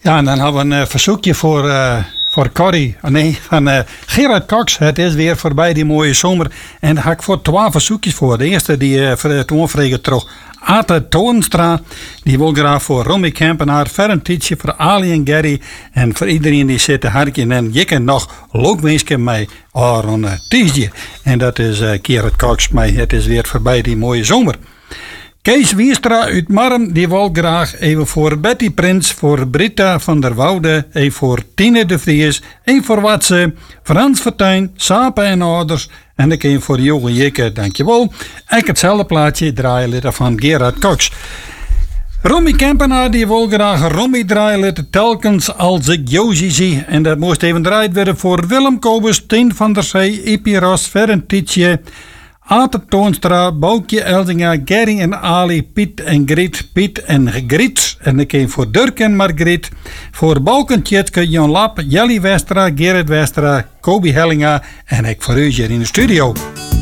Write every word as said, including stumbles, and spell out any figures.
Ja, en dan hebben we een uh, verzoekje voor, uh, voor Corrie. Oh, nee, van uh, Gerard Cox. Het is weer voorbij die mooie zomer. En daar ga ik voor twee verzoekjes voor. De eerste die uh, toen vregen terug. Ate Toornstra. Die wil graag voor Romy Kempenaar. Ferentietje voor Ali en Gary. En voor iedereen die zit te harken. En je kan nog loopmeesken mij. Oh, een uh, tiesje. En dat is uh, Gerard Cox. Maar het is weer voorbij die mooie zomer. Kees Wiestra uit Marm, die wil graag even voor Betty Prins, voor Britta van der Woude, even voor Tine de Vries, even voor Watse, Frans Vertuin, Sapen en ouders en ik een voor Joge Jikke, dankjewel. En hetzelfde plaatje draaien van Gerard Cox. Romy Kempenaar die wil graag Romy draaien telkens als ik Josie zie. En dat moest even draaid worden voor Willem Kobus, Tien van der Zee, Ipiras, Ferentietje, Ate Toonstra, Boukje Elzinga, Gerry en Ali, Piet en Griet, Piet en Griet. En ik een voor Dirk en Margriet. Voor Balken Tjetke, Jan Lap, Jelly Westra, Gerrit Westra, Kobi Hellinga. En ik voor u hier in de studio.